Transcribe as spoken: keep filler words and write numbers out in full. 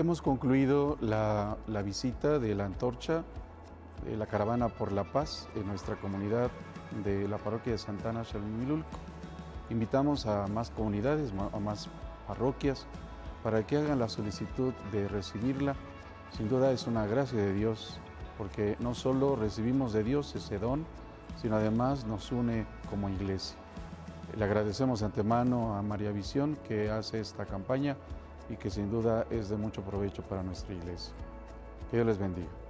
Hemos concluido la, la visita de la antorcha de la Caravana por la Paz en nuestra comunidad de la parroquia de Santa Ana Xalmilulco. Invitamos a más comunidades, a más parroquias, para que hagan la solicitud de recibirla. Sin duda es una gracia de Dios, porque no solo recibimos de Dios ese don, sino además nos une como iglesia. Le agradecemos de antemano a María Visión que hace esta campaña y que sin duda es de mucho provecho para nuestra iglesia. Que Dios les bendiga.